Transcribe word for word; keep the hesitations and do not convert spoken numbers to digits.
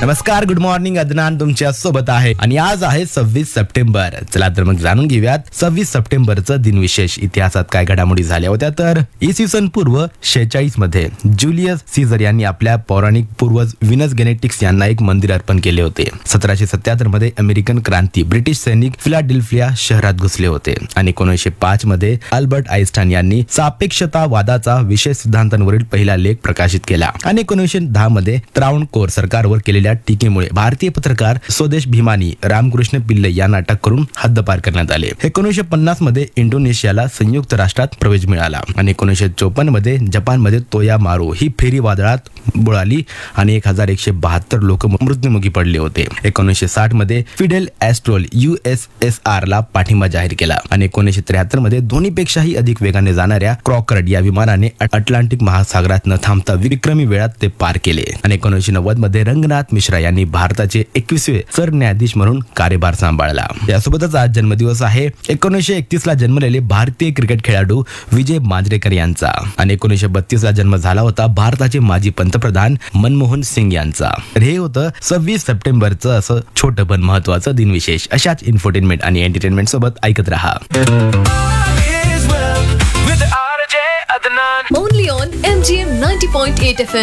नमस्कार, good morning. Adnan तुमच्या सोबत आहे आणि आज आहे सव्वीस सप्टेंबर. चला तर मग जाणून घेऊयात सव्वीस सप्टेंबरचं दिनविशेष. इतिहासात काय घडामोडी झाल्या होत्या तर इसवी सन पूर्व शेहेचाळीस मध्ये जुलियस सीझर यांनी आपल्या पौराणिक पूर्वज विनस गेनेटिक्स यांना एक मंदिर अर्पण केले होते. सतराशे सत्याहत्तर मध्ये अमेरिकन क्रांती ब्रिटिश सैनिक फिलाडेल्फिया शहरात घुसले होते आणि एकोणीसशे पाच मध्ये अल्बर्ट आइन्स्टाईन यांनी सापेक्षतावादाचा विशेष सिद्धांतांवरील पहिला लेख प्रकाशित केला आणि एकोणीसशे दहा मध्ये त्रावणकोर सरकारवर केलेल्या टीकेमुळे भारतीय पत्रकार स्वदेश भीमानी रामकृष्ण पिल्ले यांना अटक करून हद्दपार करण्यात आले. एकोणीसशे पन्नास मध्ये इंडोनेशियाला संयुक्त राष्ट्रात प्रवेश मिळाला आणि एकोणीसशे चोपन्न मध्ये जपानमध्ये तोया मारू ही फेरी वादळात बुडाली आणि एक हजार एकशे बहात्तर लोक मृत्युमुखी पडले होते. एकोणीसशे साठ मध्ये Fidel ॲस्ट्रोल U S S R ला पाठिंबा जाहीर केला आणि एकोणीसशे त्र्याहत्तर मध्ये दोन्हीपेक्षाही अधिक वेगाने जाणाऱ्या क्रॉकर्ड या विमानाने अटलांटिक महासागरात न थांबता विक्रमी वेळात ते पार केले आणि एकोणीसशे नव्वद मध्ये रंगनाथ मिश्रा यांनी भारताचे एकविसवे सरन्यायाधीश म्हणून कार्यभार सांभाळला. यासोबतच आज जन्मदिवस आहे एकोणीसशे एकतीस ला जन्मलेले भारतीय क्रिकेट खेळाडू विजय मांजरेकर यांचा आणि एकोणीसशे बत्तीस ला जन्म झाला होता भारताचे माजी पंतप्रधान मनमोहन सिंग यांचा. तर हे होतं सव्वीस सप्टेंबरचं असं छोटं पण महत्वाचं दिनविशेष. अशाच इन्फोटेनमेंट आणि एंटरटेनमेंट सोबत ऐकत रहा. Only on M G M ninety point eight F M.